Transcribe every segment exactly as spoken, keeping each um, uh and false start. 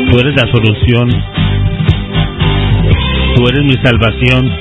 Tú eres la solución. Tú eres mi salvación.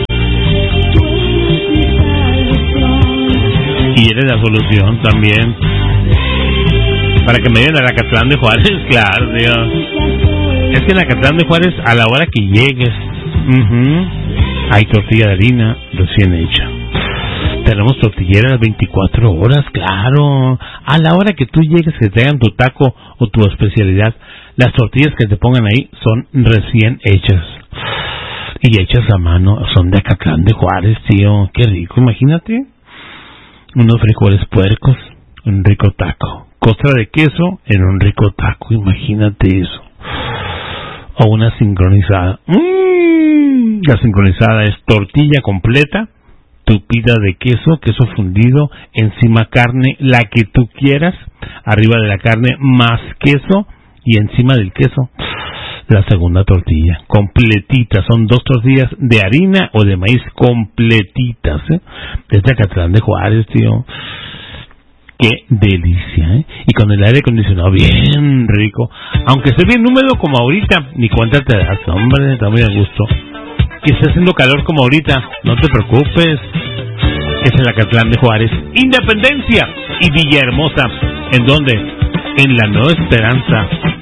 Y eres la solución también. Para que me den a Acatlán de Juárez, claro, Dios. Es que en Acatlán de Juárez, a la hora que llegues, uh-huh, hay tortilla de harina recién hecha. Tenemos tortilleras veinticuatro horas, claro. A la hora que tú llegues, que te hagan tu taco o tu especialidad, las tortillas que te pongan ahí son recién hechas. Y hechas a mano, son de Acatlán de Juárez, tío. Qué rico, imagínate. Unos frijoles puercos, un rico taco. Costra de queso en un rico taco, imagínate eso. O una sincronizada. ¡Mmm! La sincronizada es tortilla completa, tupida de queso, queso fundido, encima carne, la que tú quieras, arriba de la carne más queso y encima del queso la segunda tortilla, completita. Son dos tortillas de harina o de maíz completitas, ¿eh? Desde Acatlán de Juárez, tío. Qué delicia, ¿eh? Y con el aire acondicionado bien rico. Aunque esté bien húmedo como ahorita, ni cuenta te das, hombre, está muy a gusto. Que esté haciendo calor como ahorita, no te preocupes. Es el Acatlán de Juárez, Independencia y Villahermosa. ¿En dónde? En la Nueva Esperanza.